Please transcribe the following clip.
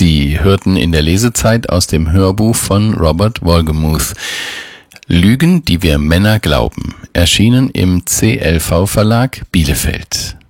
Sie hörten in der Lesezeit aus dem Hörbuch von Robert Wolgemuth Lügen, die wir Männer glauben, erschienen im CLV Verlag Bielefeld.